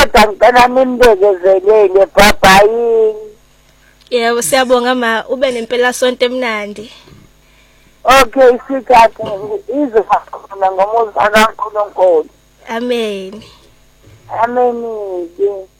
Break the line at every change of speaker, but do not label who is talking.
kodwa ngicela nimbekezelele bye.
Yebo siyabonga ma ube nempela sonto emnandi.
Okay sikhathe izokhona ngomusa kaNkulunkulu.
Amen.
Amen.